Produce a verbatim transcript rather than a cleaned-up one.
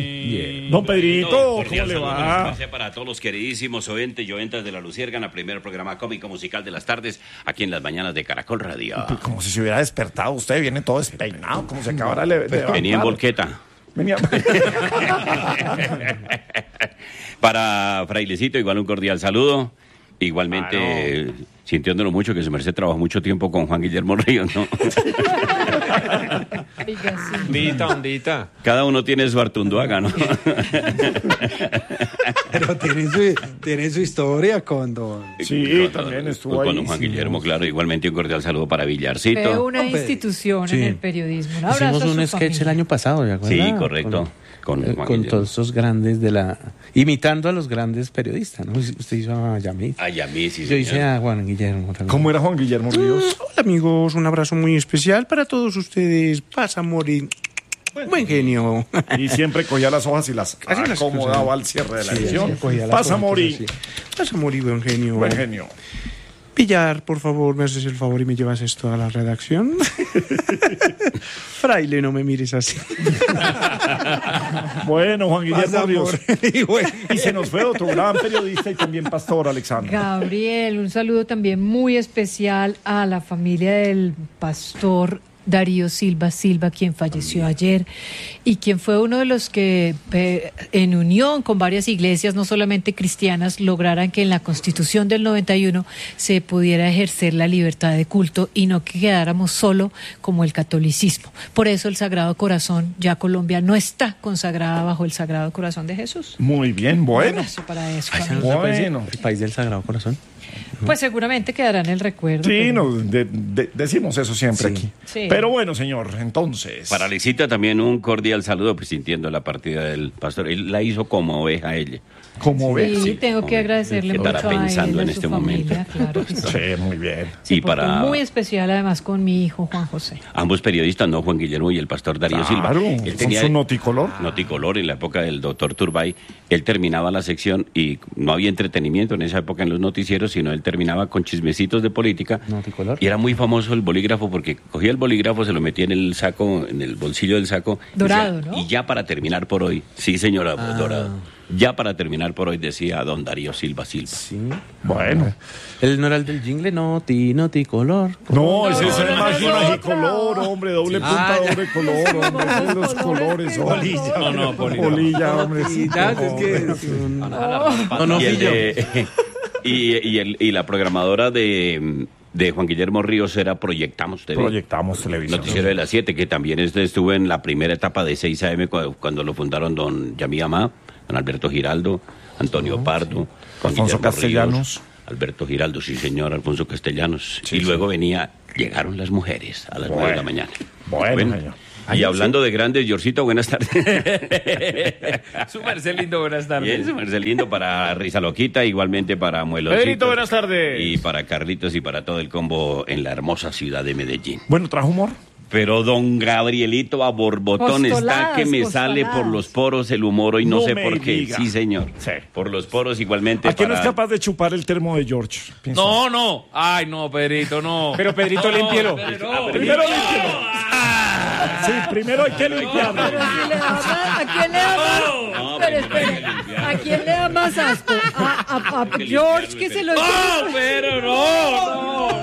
Bien. Don Pedrito, Cordial ¿cómo le saludo va? especial para todos los queridísimos oyentes y oyentas de La Luciérgana, primer programa cómico musical de las tardes, aquí en las mañanas de Caracol Radio. Como si se hubiera despertado. Usted viene todo despeinado, como se acabara de levantar. Venía en volqueta. Venía. Para Frailecito, igual un cordial saludo. Igualmente, Claro. eh, sintiéndolo mucho, que su merced trabajó mucho tiempo con Juan Guillermo Ríos, ¿no? Ondita, ondita. Cada uno tiene su Artunduaga, ¿no? Pero tiene su, tiene su historia con don... Sí, Con- también estuvo con ahí. don Juan Sí. Guillermo, claro. Igualmente un cordial saludo para Fue Villarcito. una institución Sí. en el periodismo. Un abrazo Hicimos a un su sketch familia. el año pasado, ¿de acuerdo? Sí, correcto. Con, Con, Juan con Guillermo. todos esos grandes de la... Imitando a los grandes periodistas, ¿no? Usted hizo a Yamit. Ay, a mí, sí, Yo hice señor. a Juan Guillermo también. ¿Cómo era Juan Guillermo Ríos? Hola amigos, un abrazo muy especial para todos ustedes. Pasa morir. Buen genio. Y siempre cogía las hojas y las Así las acomodaba cosas. al cierre de la Sí, edición. sí, cogía las Pasa a hojitas morir. así. Pasa morir, buen genio. Buen genio. Pillar, por favor, me haces el favor y me llevas esto a la redacción. Fraile, no me mires así. Bueno, Juan Guillermo Pasa, Ríos. y bueno, Y se nos fue otro gran periodista y también pastor, Alexander. Gabriel, un saludo también muy especial a la familia del pastor Darío Silva Silva, quien falleció ayer y quien fue uno de los que eh, en unión con varias iglesias, no solamente cristianas, lograran que en la Constitución del noventa y uno se pudiera ejercer la libertad de culto y no que quedáramos solo como el catolicismo. Por eso el Sagrado Corazón, ya Colombia no está consagrada bajo el Sagrado Corazón de Jesús. Muy bien, Un bueno. abrazo para eso. Ay, ¿se nos familia. aparece Bueno. El país del Sagrado Corazón. Pues seguramente quedará en el recuerdo. Sí, pero- no, de- de- decimos eso siempre Sí. aquí. Sí. Pero bueno, señor, entonces. Para Alexita también un cordial saludo, pues sintiendo la partida del pastor. Él la hizo como oveja ella. ¿Cómo Sí, ves? Sí, tengo que hombre, agradecerle ¿qué mucho estará a él, pensando a en su este familia, momento? claro que sí. Sí, muy bien. Se Y portó para- muy especial además con mi hijo Juan José. Ambos periodistas, ¿no? Juan Guillermo y el pastor Darío Claro, Silva. con su noticolor. Noticolor en la época del doctor Turbay. Él terminaba la sección y no había entretenimiento en esa época en los noticieros, sino él terminaba con chismecitos de política. Noticolor. Y era muy famoso el bolígrafo porque cogía el bolígrafo, se lo metía en el saco, en el bolsillo del saco. y Dorado, decía, ¿no? Y ya para terminar por hoy. Sí, señora, Ah. dorado. Ya para terminar por hoy decía don Darío Silva Silva. Sí. Bueno. Él no era el del jingle, noti, noticolor. No, ese es no, el no, Magi no, Magicolor, otra. hombre, doble Sí. punta, Ah, ya. doble color, hombre, ese es los colores, hombre. No, no, polilla. Polilla, hombre. sí, Ya, por es que... favor. No, no, y, el fui yo. de- y, y el- y la programadora de, de Juan Guillermo Ríos era Proyectamos T V. Proyectamos televisión. Noticiero de las siete, que también este estuvo en la primera etapa de seis A M cuando, cuando lo fundaron don Yamí Amá, don Alberto Giraldo, Antonio Pardo, Juan Alfonso Guillermo Castellanos. Ríos, Alberto Giraldo, sí señor, Alfonso Castellanos. Sí, y sí. luego venía, llegaron las mujeres a las nueve de la Bueno. mañana. Bueno, señor. Y hablando de grandes, Yorcito, buenas tardes. Su merced lindo, buenas tardes. Bien, su merced lindo para Risa Loquita, igualmente para Mueloncito. Pedrito, buenas tardes. Y para Carlitos y para todo el combo en la hermosa ciudad de Medellín. Bueno, ¿trajo humor? Pero don Gabrielito a borbotón está Postoladas, que me sale postoladas. por los poros el humor hoy, no, No sé me por qué. diga. Sí, señor. Sí. Por los poros igualmente. ¿A quién no es para- capaz de chupar el termo de George? Piensa. No, no. Ay, no, Pedrito, no. Pero, Pedrito, No, no, límpielo. Pedro, Ah, no. Primero límpielo. Sí, primero hay que limpiarlo. Pero si le da más- ¿a quién le da más? No, Pero primero hay que espere, limpiarlo. ¿a quién le da más asco? ¿A, a- a que George limpiarlo, que se lo No, pero no, no.